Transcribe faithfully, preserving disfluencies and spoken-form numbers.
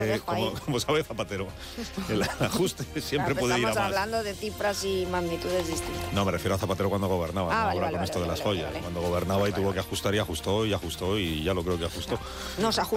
Eh, como, como sabe Zapatero, el ajuste siempre claro, puede ir a más. Estamos hablando de cifras y magnitudes distintas. No, me refiero a Zapatero cuando gobernaba, ah, no vale, ahora vale, con vale, esto vale, de las vale, joyas. vale. Cuando gobernaba y vale, tuvo vale. que ajustar y ajustó y ajustó y ya lo creo que ajustó. No, se